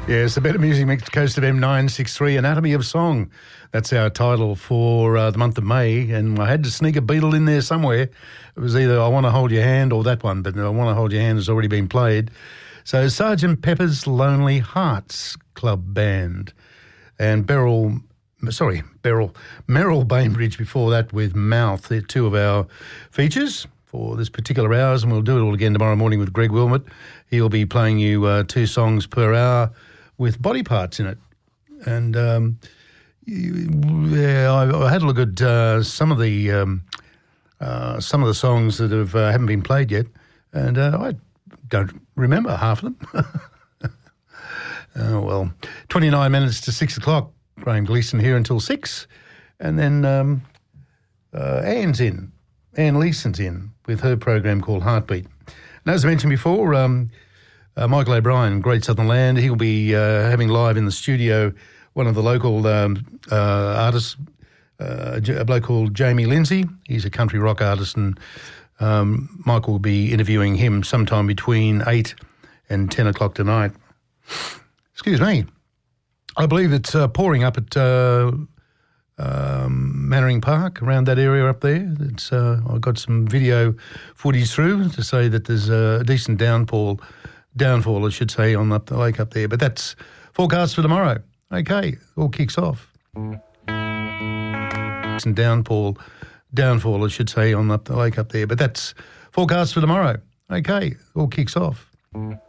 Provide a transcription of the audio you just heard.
Yes, the Better Music Mix, Coast of M963, Anatomy of Song. That's our title for the month of May, and I had to sneak a Beatle in there somewhere. It was either I Want to Hold Your Hand or that one, but I Want to Hold Your Hand has already been played. So Sgt. Pepper's Lonely Hearts Club Band and Merrill Bainbridge before that with Mouth. They're two of our features for this particular hours, and we'll do it all again tomorrow morning with Greg Wilmot. He'll be playing you 2 songs per hour with body parts in it. And I had a look at some of the songs that haven't been played yet, and I don't remember half of them. Oh, well, 29 minutes to 6 o'clock. Graham Gleeson here until 6, and then Anne Leeson's in with her program called Heartbeat. And as I mentioned before, Michael O'Brien, Great Southern Land, he'll be having live in the studio one of the local artists, a bloke called Jamie Lindsay. He's a country rock artist, and Michael will be interviewing him sometime between 8 and 10 o'clock tonight. Excuse me. I believe it's pouring up at Mannering Park, around that area up there. It's I got some video footage through to say that there's a decent downfall, I should say, on the lake up there. But that's forecast for tomorrow. Okay, all kicks off. Decent downfall, I should say, on the lake up there. But that's forecast for tomorrow. Okay, all kicks off.